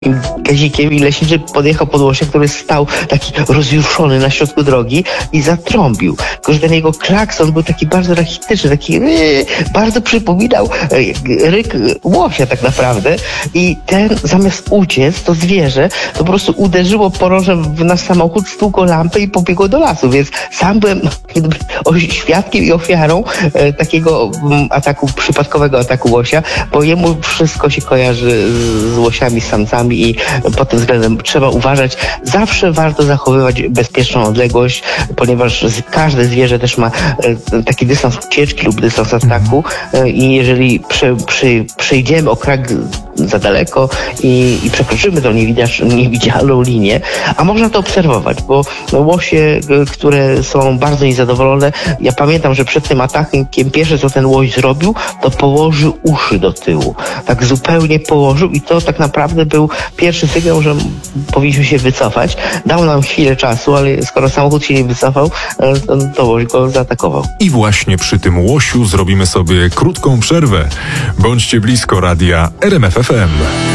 gazikiem i leśniczy podjechał pod łosia, który stał taki rozjuszony na środku drogi i zatrąbił. Tylko że ten jego klakson był taki bardzo rachityczny, taki bardzo przypominał ryk łosia tak naprawdę i ten zamiast uciec, to zwierzę to po prostu uderzyło porożem w nasz samochód, stłukło lampę i pobiegło do lasu, więc sam byłem świadkiem i ofiarą takiego przypadkowego ataku łosia, bo jemu wszystko się kojarzy z łosiami, z samcami i pod tym względem trzeba uważać. Zawsze warto zachowywać bezpieczną odległość, ponieważ każde zwierzę też ma taki dystans ucieczki lub dystans ataku i jeżeli przejdziemy o krak za daleko i przekroczymy tą niewidzialną linię, a można to obserwować, bo łosie, które są bardzo niezadowolone, ja pamiętam, że przed tym atakiem pierwsze co ten łoś zrobił, to położył uszy do tyłu. Tak zupełnie położył i to tak naprawdę był pierwszy sygnał, że powinniśmy się wycofać. Dał nam chwilę czasu, ale skoro samochód się nie wycofał, to łoś go zaatakował. I właśnie przy tym łosiu zrobimy sobie krótką przerwę. Bądźcie blisko radia RMF FM.